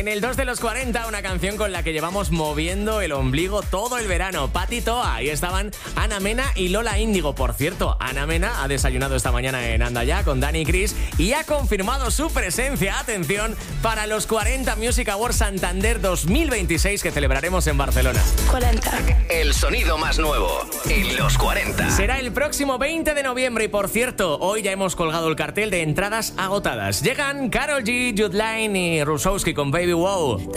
En el 2 de los 40, una canción con la que llevamos moviendo el ombligo todo el verano. Pati Toa. Ahí estaban Ana Mena y Lola Índigo. Por cierto, Ana Mena ha desayunado esta mañana en Anda Ya con Dani y Chris y ha confirmado su presencia, atención, para los 40 Music Awards Santander 2026 que celebraremos en Barcelona. 40. El sonido más nuevo en los 40. Será el próximo 20 de noviembre y, por cierto, hoy ya hemos colgado el cartel de entradas agotadas. Llegan Karol G, Jude Line y Rusowski con Baby Wow.